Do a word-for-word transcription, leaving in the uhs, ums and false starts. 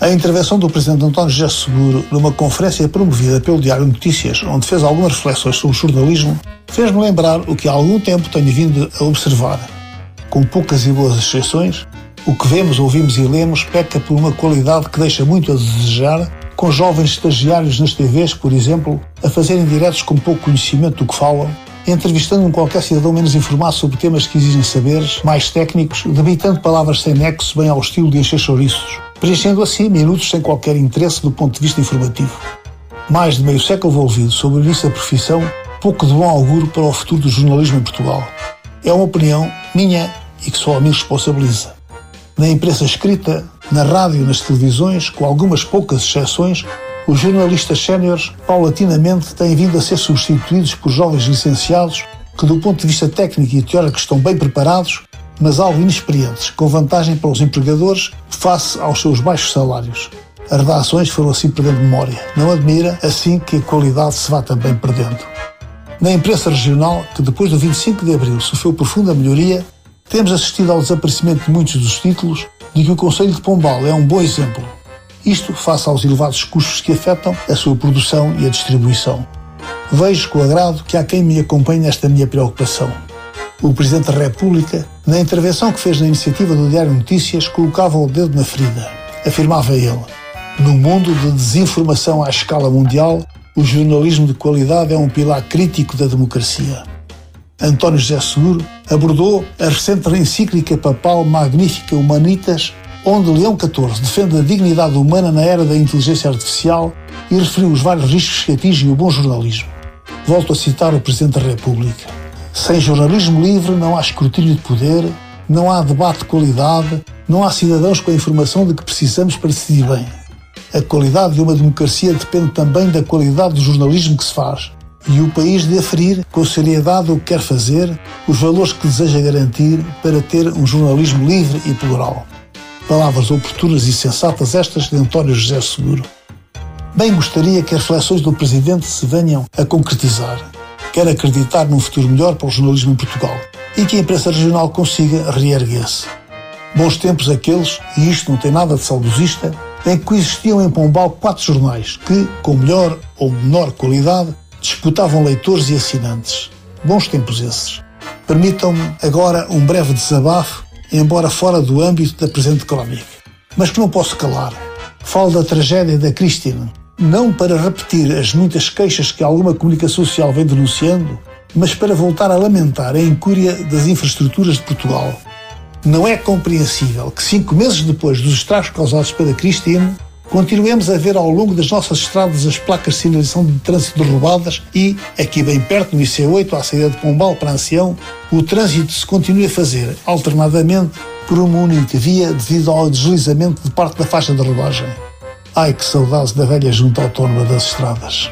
A intervenção do Presidente António José Seguro numa conferência promovida pelo Diário de Notícias, onde fez algumas reflexões sobre o jornalismo, fez-me lembrar o que há algum tempo tenho vindo a observar. Com poucas e boas exceções, o que vemos, ouvimos e lemos peca por uma qualidade que deixa muito a desejar, com jovens estagiários nas T Vs, por exemplo, a fazerem diretos com pouco conhecimento do que falam, entrevistando um qualquer cidadão menos informado sobre temas que exigem saberes mais técnicos, debitando palavras sem nexo bem ao estilo de encher chouriços, preenchendo assim minutos sem qualquer interesse do ponto de vista informativo. Mais de meio século envolvido sobre o início da profissão, pouco de bom auguro para o futuro do jornalismo em Portugal. É uma opinião minha e que só a mim responsabiliza. Na imprensa escrita, na rádio e nas televisões, com algumas poucas exceções, os jornalistas séniores, paulatinamente, têm vindo a ser substituídos por jovens licenciados que, do ponto de vista técnico e teórico, estão bem preparados, mas algo inexperientes, com vantagem para os empregadores face aos seus baixos salários. As redações foram assim perdendo memória. Não admira, assim, que a qualidade se vá também perdendo. Na imprensa regional, que depois do vinte e cinco de abril sofreu profunda melhoria, temos assistido ao desaparecimento de muitos dos títulos, de que o Conselho de Pombal é um bom exemplo. Isto face aos elevados custos que afetam a sua produção e a distribuição. Vejo com agrado que há quem me acompanhe nesta minha preocupação. O Presidente da República, na intervenção que fez na iniciativa do Diário de Notícias, colocava o dedo na ferida. Afirmava ele: no mundo de desinformação à escala mundial, o jornalismo de qualidade é um pilar crítico da democracia. António José Seguro abordou a recente encíclica papal Magnificat Humanitas, onde Leão catorze defende a dignidade humana na era da inteligência artificial e referiu os vários riscos que atingem o bom jornalismo. Volto a citar o Presidente da República: sem jornalismo livre não há escrutínio de poder, não há debate de qualidade, não há cidadãos com a informação de que precisamos para decidir bem. A qualidade de uma democracia depende também da qualidade do jornalismo que se faz, e o país de aferir com seriedade o que quer fazer, os valores que deseja garantir para ter um jornalismo livre e plural. Palavras oportunas e sensatas estas de António José Seguro. Bem gostaria que as reflexões do Presidente se venham a concretizar. Quero acreditar num futuro melhor para o jornalismo em Portugal e que a imprensa regional consiga reerguer-se. Bons tempos aqueles, e isto não tem nada de saudosista, em que coexistiam em Pombal quatro jornais que, com melhor ou menor qualidade, disputavam leitores e assinantes. Bons tempos esses. Permitam-me agora um breve desabafo, embora fora do âmbito da presente crónica, mas que não posso calar. Falo da tragédia da Christine, não para repetir as muitas queixas que alguma comunicação social vem denunciando, mas para voltar a lamentar a incúria das infraestruturas de Portugal. Não é compreensível que cinco meses depois dos estragos causados pela Christine, continuemos a ver ao longo das nossas estradas as placas de sinalização de trânsito derrubadas e, aqui bem perto, no I C oito, à saída de Pombal para Ancião, o trânsito se continue a fazer, alternadamente, por uma única via devido ao deslizamento de parte da faixa de rodagem. Ai, que saudades da velha junta autónoma das estradas!